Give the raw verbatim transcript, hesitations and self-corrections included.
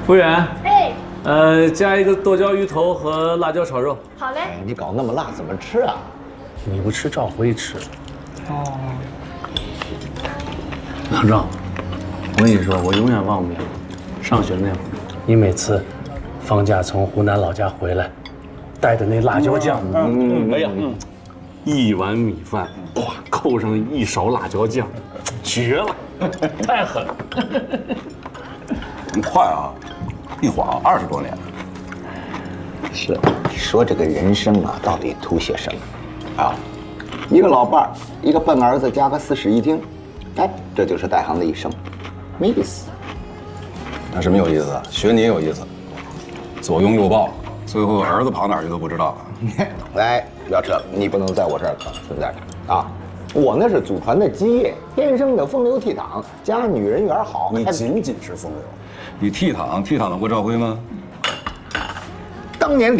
服务员， 哎， 呃，加一个剁椒鱼头和辣椒炒肉。 好嘞。 哎，你搞那么辣怎么吃啊？ 你不吃赵辉吃。 哦。老赵，我跟你说，我永远忘不了上学那会儿， 你每次放假从湖南老家回来，带的那辣椒酱， 嗯，哎呀，嗯，一碗米饭，哇，扣上一勺辣椒酱，绝了，太狠了。 很快啊，一晃二十多年。 是，你说这个人生啊，到底图些什么？啊，一个老伴儿，一个笨儿子，加个四室一厅，哎，这就是代行的一生，没意思。 那什么有意思？学你有意思，左拥右抱，最后儿子跑哪儿去都不知道了。 来，不要扯了，你不能在我这儿存在着啊！我那是祖传的基业，天生的风流倜傥，加女人缘好。 你仅仅是风流，你倜傥倜傥得过赵辉吗？ 当年。